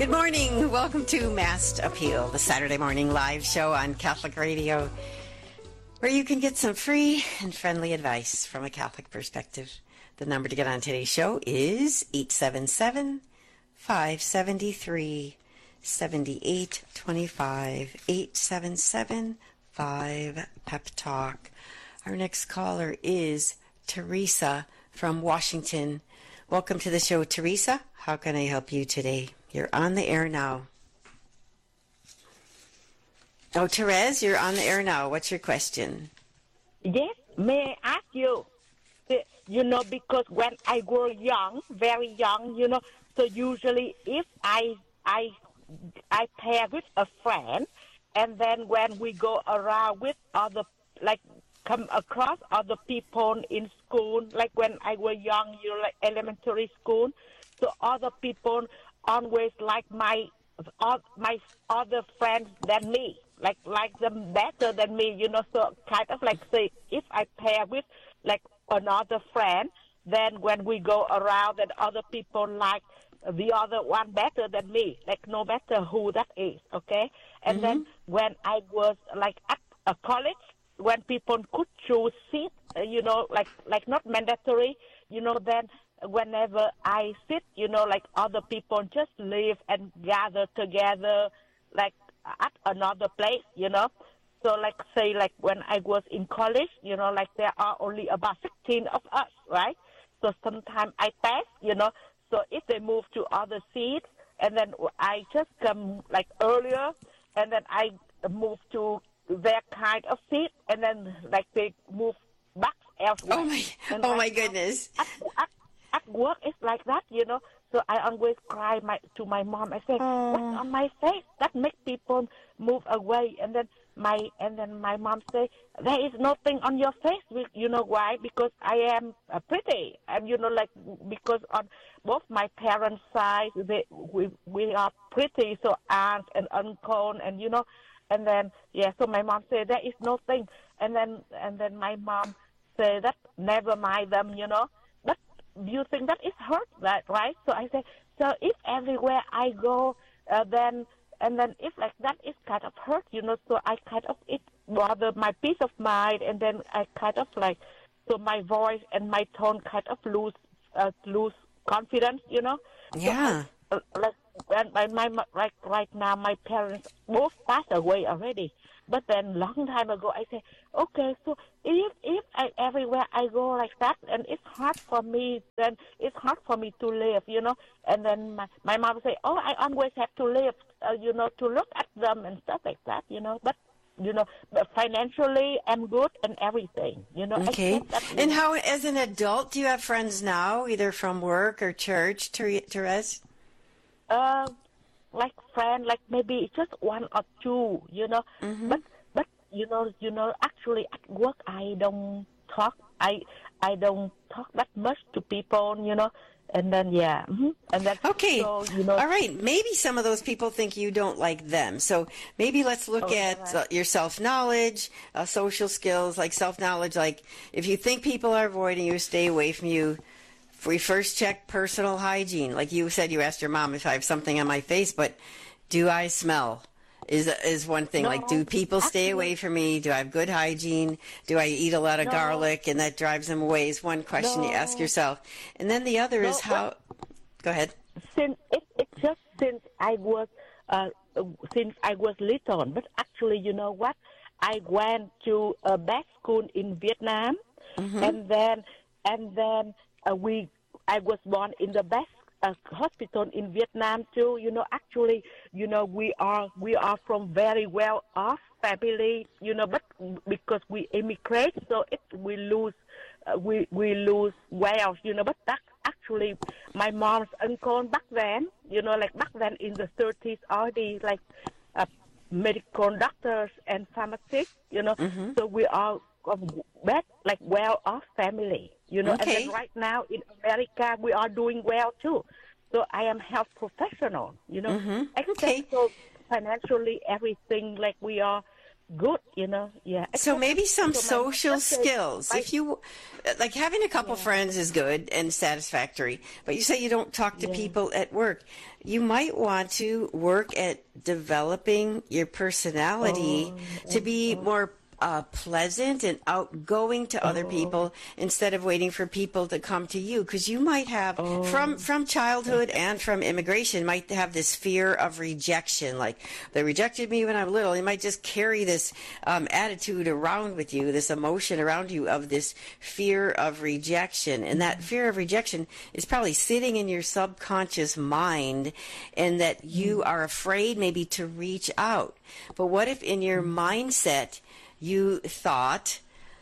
Good morning. Welcome to Mass Appeal, the Saturday morning live show on Catholic Radio, where you can get some free and friendly advice from a Catholic perspective. The number to get on today's show is 877-573-7825, 877-5-PEP-TALK. Our next caller is Teresa from Washington. Welcome to the show, Teresa. How can I help you today? You're on the air now. Oh, Therese, you're on the air now. What's your question? Yes, may I ask you, because when I was young, very young, so usually if I pair with a friend, and then when we go around with other, come across other people in school, like when I was young, like elementary school, so other people always like my other friends than me, like them better than me, so kind of like say if I pair with like another friend, then when we go around and other people like the other one better than me, like no matter who that is, okay? And then when I was like at a college, when people could choose seat, like not mandatory, then whenever I sit, like other people just leave and gather together, like at another place, So like say like when I was in college, like there are only about 16 of us, right? So sometimes I pass, so if they move to other seats, and then I just come like earlier, and then I move to their kind of seat, and then like they move back elsewhere. Oh my goodness. At work, it's like that, So I always cry to my mom. I say, "What's on my face that makes people move away?" And then my mom say, "There is nothing on your face. You know why? Because I am pretty. And because on both my parents' side, we are pretty. So aunt and uncle, and and then So my mom say there is nothing. And then my mom say that never mind them, But you think that is hurt, right? So I say, so if everywhere I go, then if like that is kind of hurt, so I kind of, it bother my peace of mind, and then I kind of like, so my voice and my tone kind of lose confidence, Yeah. So right now, my parents both passed away already. But then long time ago, I say, okay, so if everywhere I go like that, and it's hard for me, then it's hard for me to live, And then my mom say, oh, I always have to live, to look at them and stuff like that, But, but financially, I'm good and everything, Okay. And how, as an adult, do you have friends now, either from work or church, Therese? Like friend, like maybe just one or two, But actually at work I don't talk. I don't talk that much to people, And then and then okay, so, all right. Maybe some of those people think you don't like them. So maybe let's look at your self-knowledge, social skills, like self-knowledge. Like if you think people are avoiding you, stay away from you. We first check personal hygiene. Like you said, you asked your mom if I have something on my face, but do I smell? Is one thing. No, like, do people stay away from me? Do I have good hygiene? Do I eat a lot of garlic and that drives them away? Is one question you ask yourself. And then the other is how... Go ahead. Since I was little, but actually, you know what? I went to a bad school in Vietnam, and then I was born in the best hospital in Vietnam too. Actually, we are from very well off family. But because we immigrate, so we lose wealth. But that actually my mom's uncle back then. Back then in the 30s already, like medical doctors and pharmacists. So we are bad, like well-off family, And then right now in America, we are doing well too. So I am health professional, Except so financially, everything, like we are good, you know. Yeah. So maybe some So my social husband says, skills. If you like having a couple friends is good and satisfactory, but you say you don't talk to people at work. You might want to work at developing your personality to be more pleasant and outgoing to other people instead of waiting for people to come to you, because you might have from childhood and from immigration might have this fear of rejection, like they rejected me when I'm little. You might just carry this attitude around with you, this emotion around you of this fear of rejection, and that fear of rejection is probably sitting in your subconscious mind, and that you are afraid maybe to reach out. But what if in your mindset you thought,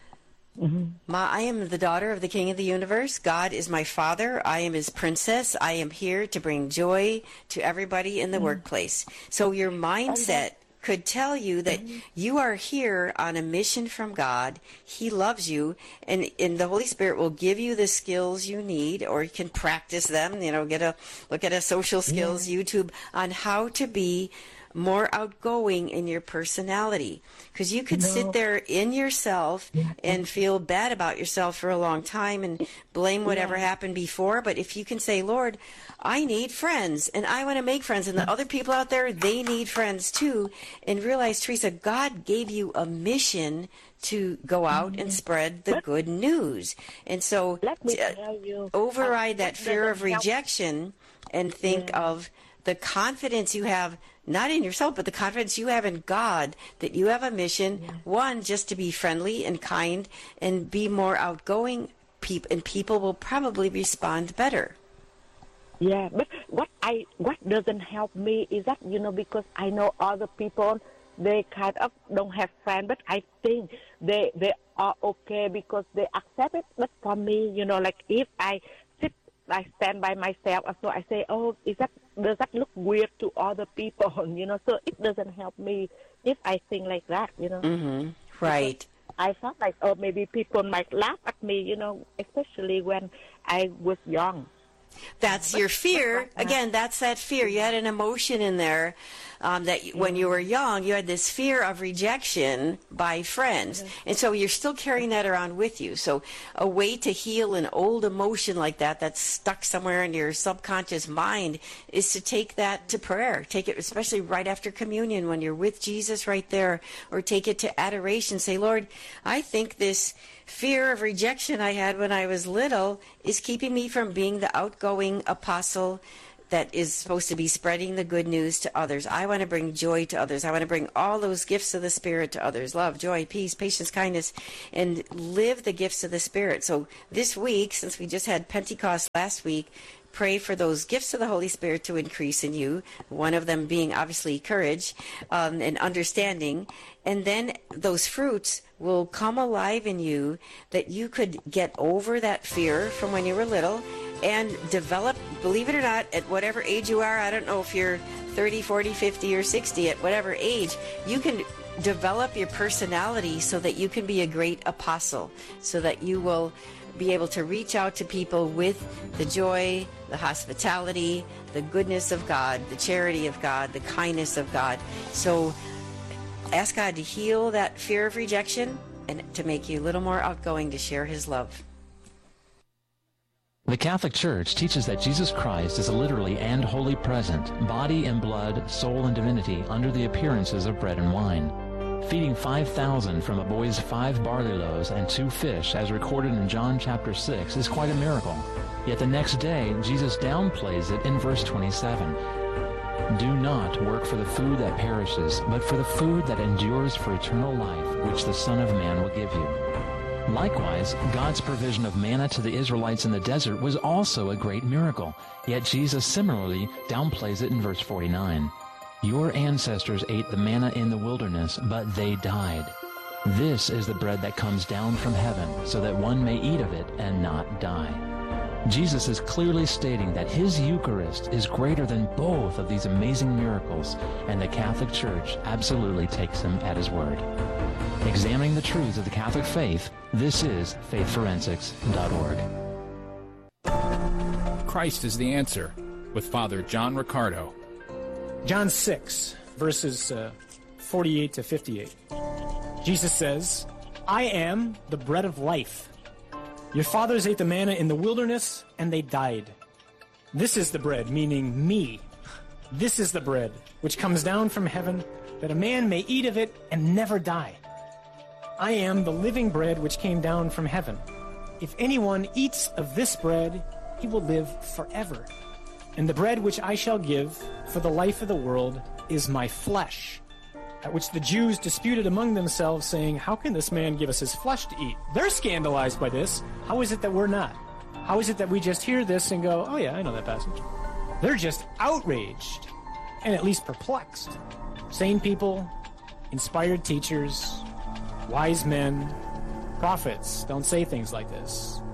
I am the daughter of the King of the universe. God is my father. I am his princess. I am here to bring joy to everybody in the workplace. So your mindset could tell you that you are here on a mission from God. He loves you, and the Holy Spirit will give you the skills you need, or you can practice them, look at a social skills YouTube on how to be more outgoing in your personality, because you could sit there in yourself and feel bad about yourself for a long time and blame whatever happened before. But if you can say, Lord, I need friends and I want to make friends, and the other people out there, they need friends too, and realize, Teresa, God gave you a mission to go out and spread the good news. And so let me tell you, override that fear of rejection and think of the confidence you have, not in yourself, but the confidence you have in God, that you have a mission, one, just to be friendly and kind and be more outgoing, and people will probably respond better. Yeah, but what doesn't help me is that, because I know other people, they kind of don't have friends, but I think they are okay because they accept it. But for me, like if I stand by myself, so I say, does that look weird to other people, so it doesn't help me if I think like that, Mm-hmm. Right. Because I felt like, maybe people might laugh at me, especially when I was young. That's your fear. Again, that's that fear. You had an emotion in there that when you were young, you had this fear of rejection by friends. And so you're still carrying that around with you. So a way to heal an old emotion like that that's stuck somewhere in your subconscious mind is to take that to prayer. Take it, especially right after communion when you're with Jesus right there, or take it to adoration. Say, Lord, I think this fear of rejection I had when I was little is keeping me from being the outgoing apostle that is supposed to be spreading the good news to others. I want to bring joy to others. I want to bring all those gifts of the Spirit to others. Love, joy, peace, patience, kindness, and live the gifts of the Spirit. So this week, since we just had Pentecost last week, pray for those gifts of the Holy Spirit to increase in you, one of them being obviously courage and understanding. And then those fruits will come alive in you, that you could get over that fear from when you were little and develop, believe it or not, at whatever age you are. I don't know if you're 30, 40, 50, or 60, at whatever age, you can develop your personality so that you can be a great apostle, so that you will be able to reach out to people with the joy, the hospitality, the goodness of God, the charity of God, the kindness of God. So ask God to heal that fear of rejection and to make you a little more outgoing to share his love. The Catholic Church teaches that Jesus Christ is literally and wholly present, body and blood, soul and divinity, under the appearances of bread and wine. Feeding 5,000 from a boy's 5 barley loaves and 2 fish, as recorded in John chapter 6, is quite a miracle. Yet the next day, Jesus downplays it in verse 27. Do not work for the food that perishes, but for the food that endures for eternal life, which the Son of Man will give you. Likewise, God's provision of manna to the Israelites in the desert was also a great miracle, yet Jesus similarly downplays it in verse 49. Your ancestors ate the manna in the wilderness, but they died. This is the bread that comes down from heaven, so that one may eat of it and not die. Jesus is clearly stating that his Eucharist is greater than both of these amazing miracles, and the Catholic Church absolutely takes him at his word. Examining the truths of the Catholic faith, this is faithforensics.org. Christ is the Answer, with Father John Riccardo. John 6, verses 48 to 58. Jesus says, I am the bread of life. Your fathers ate the manna in the wilderness, and they died. This is the bread, meaning me. This is the bread which comes down from heaven, that a man may eat of it and never die. I am the living bread which came down from heaven. If anyone eats of this bread, he will live forever. And the bread which I shall give for the life of the world is my flesh. At which the Jews disputed among themselves, saying, how can this man give us his flesh to eat? They're scandalized by this. How is it that we're not? How is it that we just hear this and go, oh yeah, I know that passage? They're just outraged and at least perplexed. Sane people, inspired teachers, wise men, prophets don't say things like this.